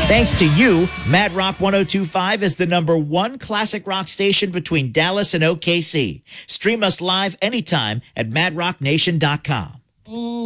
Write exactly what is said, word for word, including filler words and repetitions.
Thanks to you, Mad Rock one oh two point five is the number one classic rock station between Dallas and O K C. Stream us live anytime at mad rock nation dot com.